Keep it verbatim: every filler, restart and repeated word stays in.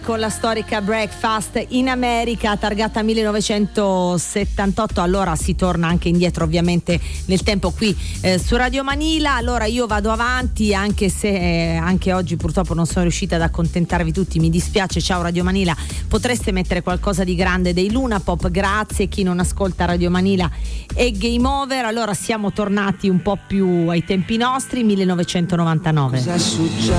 con la storica Breakfast in America, targata millenovecentosettantotto. Allora si torna anche indietro ovviamente nel tempo qui eh, su Radio Manila. Allora io vado avanti, anche se eh, anche oggi purtroppo non sono riuscita ad accontentarvi tutti, mi dispiace. Ciao Radio Manila, potreste mettere qualcosa di grande dei Luna Pop, grazie. Chi non ascolta Radio Manila è game over. Allora siamo tornati un po' più ai tempi nostri, millenovecentonovantanove. Cosa succede?